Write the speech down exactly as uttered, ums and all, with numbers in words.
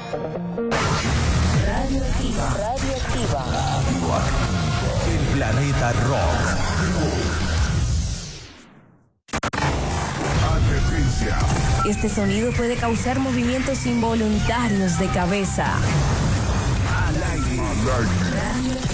Radioactiva. Radioactiva. El planeta rock. Advertencia. Este sonido puede causar movimientos involuntarios de cabeza. Al aire. Al aire.